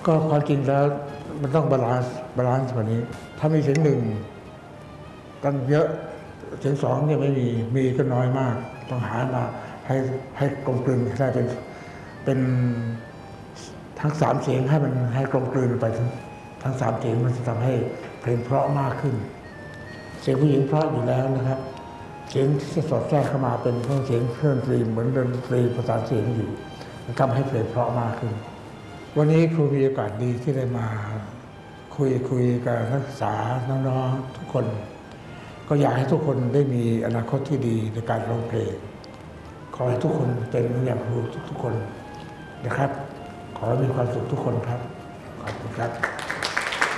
ก็ความจริงแล้วมันต้องบาลานซ์กว่านี้ถ้ามีเสียงหนึ่งตั้งเยอะเสียงสองเนี่ยไม่มีก็น้อยมากต้องหามาให้กลมกลืนได้เป็นทั้งสามเสียงให้มันให้กลมกลืนไปทั้งสามเสียงมันจะทำให้เพลงเพราะมากขึ้นเสียงผู้หญิงเพราะอยู่แล้วนะครับเสียงที่จะสอดแทรกเข้ามาเป็นเสียงเครื่องดนตรีเหมือนดนตรีประสานเสียงอยู่มันทำให้เพลงเพราะมากขึ้นวันนี้ครูมีโอกาสดีที่ได้มาคุยกับนักศึกษาน้องๆทุกคนก็อยากให้ทุกคนได้มีอนาคตที่ดีในการร้องเพลงขอให้ทุกคนเป็นอย่างครูทุกคนนะครับขอให้มีความสุขทุกคนครับขอบคุณครับ